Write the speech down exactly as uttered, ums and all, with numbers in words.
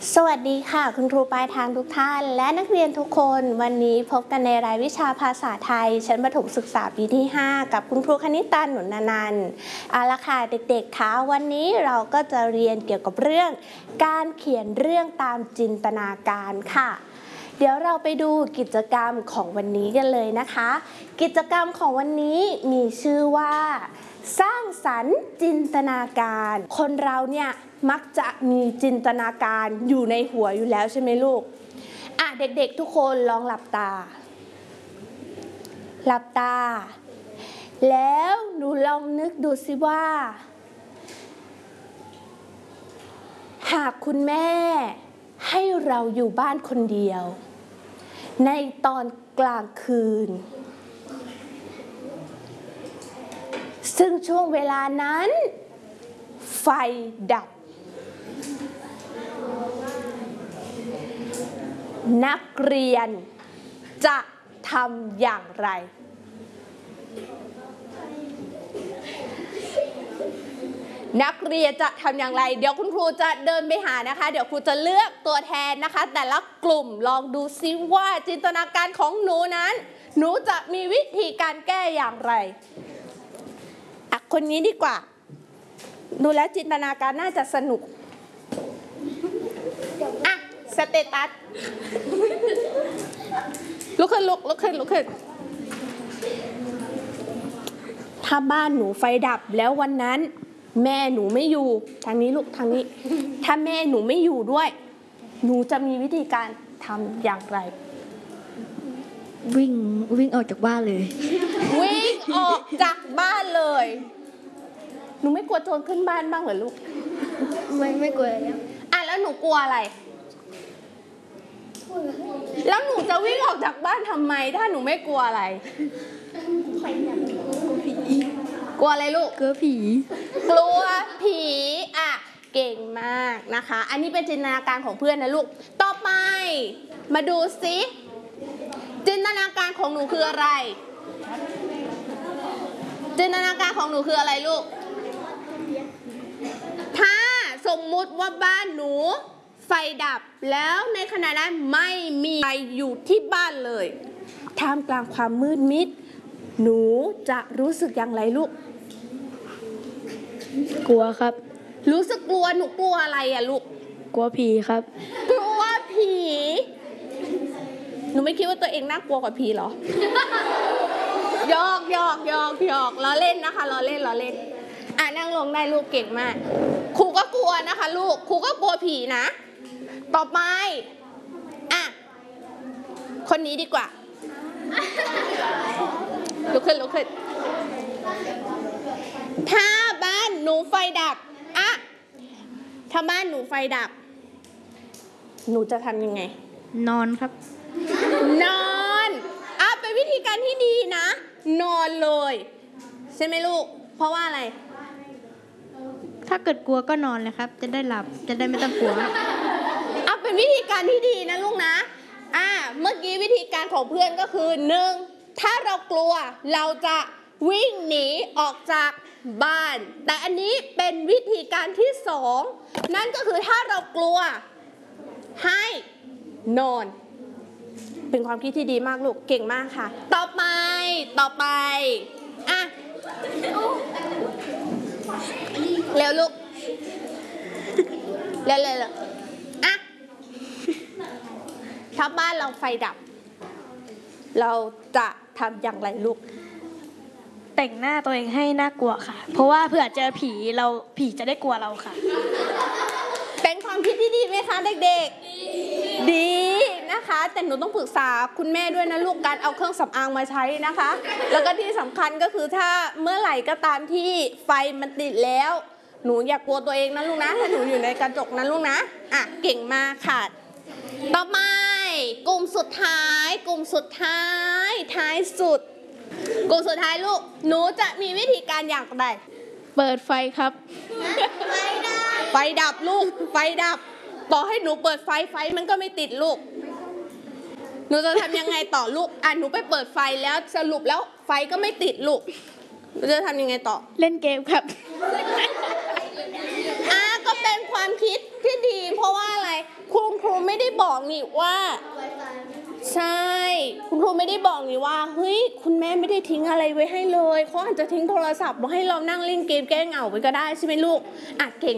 สวัสดีค่ะคุณครูปลายทางทุกท่านและนักเรียนทุกคนวันนี้พบกันในรายวิชาภาษาไทยชั้นประถมศึกษาปีที่ห้ากับคุณครูคณิตาหนุนนันท์เอาละค่ะเด็กๆคะวันนี้เราก็จะเรียนเกี่ยวกับเรื่องการเขียนเรื่องตามจินตนาการค่ะเดี๋ยวเราไปดูกิจกรรมของวันนี้กันเลยนะคะกิจกรรมของวันนี้มีชื่อว่าสร้างสรรค์จินตนาการคนเราเนี่ยมักจะมีจินตนาการอยู่ในหัวอยู่แล้วใช่ไหมลูกอ่ะเด็กๆทุกคนลองหลับตาหลับตาแล้วหนูลองนึกดูสิว่าหากคุณแม่ให้เราอยู่บ้านคนเดียวในตอนกลางคืนซึ่งช่วงเวลานั้นไฟดับนักเรียนจะทำอย่างไรนักเรียนจะทำอย่างไรเดี๋ยวคุณครูจะเดินไปหานะคะเดี๋ยวครูจะเลือกตัวแทนนะคะแต่ละกลุ่มลองดูซิว่าจินตนาการของหนูนั้นหนูจะมีวิธีการแก้อย่างไรอ่ะคนนี้ดีกว่าดูแล้วจินตนาการน่าจะสนุกอ่ะสเตตัสลุกขึ้นลุกลุกขึ้นลุกขึ้นถ้าบ้านหนูไฟดับแล้ววันนั้นแม่หนูไม่อยู่ทางนี้ลูกทางนี้ถ้าแม่หนูไม่อยู่ด้วยหนูจะมีวิธีการทำอย่างไรวิ่งวิ่งออกจากบ้านเลยวิ่งออกจากบ้านเลยหนูไม่กลัวโจรขึ้นบ้านบ้างเหรอลูกไม่ไม่กลัวแล้วอ่ะแล้วหนูกลัวอะไรแล้วหนูจะวิ่งออกจากบ้านทำไมถ้าหนูไม่กลัวอะไรกลัวอะไรลูกกลัวผีกลัวผีอ่ะเก่งมากนะคะอันนี้เป็นจินตนาการของเพื่อนนะลูกต่อไปมาดูซิจินตนาการของหนูคืออะไรจินตนาการของหนูคืออะไรลูกถ้าสมมุติว่าบ้านหนูไฟดับแล้วในขณะนั้นไม่มีใครอยู่ที่บ้านเลยท่ามกลางความมืดมิดหนูจะรู้สึกอย่างไรลูกกลัวครับรู้สึกกลัวหนูกลัวอะไรอะลูกกลัวผีครับกลัวผีหนูไม่คิดว่าตัวเองน่ากลัวกว่าผีเหรอ หยอกหยอกหยอกหยอกล้อเล่นนะคะล้อเล่นล้อเล่นอ่ะนั่งลงได้ลูกเก่งมากครูก็กลัวนะคะลูกครูก็กลัวผีนะต่อไปอ่ะคนนี้ดีกว่าลุกขึ้นลุกขึ้นถ้าบ้านหนูไฟดับอ่ะถ้าบ้านหนูไฟดับหนูจะทำยังไงนอนครับนอนอ่ะเป็นวิธีการที่ดีนะนอนเลยใช่ไหมลูกเพราะว่าอะไรถ้าเกิดกลัวก็นอนเลยครับจะได้หลับจะได้ไม่ต้องกลัวอ่ะเป็นวิธีการที่ดีนะลูกนะอ่ะเมื่อกี้วิธีการของเพื่อนก็คือหนึ่งถ้าเรากลัวเราจะวิ่งหนีออกจากบ้านแต่อันนี้เป็นวิธีการที่สองนั่นก็คือถ้าเรากลัวให้นอนเป็นความคิดที่ดีมากลูกเก่งมากค่ะต่อไปต่อไปอ่ะเร็วลูกเร็วเร็วอ่ะถ้าบ้านเราไฟดับเราจะทำอย่างไรลูกแต่งหน้าตัวเองให้น่ากลัวค่ะเพราะว่าเผื่อเจอผีเราผีจะได้กลัวเราค่ะเป็นความคิดที่ดีไหมคะเด็กๆดีนะคะแต่หนูต้องปรึกษาคุณแม่ด้วยนะลูกการเอาเครื่องสำอางมาใช้นะคะแล้วก็ที่สำคัญก็คือถ้าเมื่อไหร่ก็ตามที่ไฟมันติดแล้วหนูอย่ากลัวตัวเองนะลูกนะถ้าหนูอยู่ในกระจกนะลูกนะอ่ะเก่งมากค่ะต่อไปกลุ่มสุดท้ายกลุ่มสุดท้ายท้ายสุดกลุ่มสุดท้ายลูกหนูจะมีวิธีการอย่างไรเปิดไฟครับไฟดับไฟดับลูกไฟดับต่อให้หนูเปิดไฟไฟมันก็ไม่ติดลูกหนูจะทำยังไงต่อลูกอ่ะหนูไปเปิดไฟแล้วสรุปแล้วไฟก็ไม่ติดลูกหนูจะทำยังไงต่อเล่นเกมครับอ่ะก็เป็นความคิดที่ดีเพราะว่าอะไรครูบอกนี่ว่าใช่คุณครูไม่ได้บอกนี่ว่าเฮ้ยคุณแม่ไม่ได้ทิ้งอะไรไว้ให้เลยเขาอาจจะทิ้งโทรศัพท์มาให้เรานั่งเล่นเกมแก้เหงาไปก็ได้ใช่ไหมลูกอ่ะเก่ง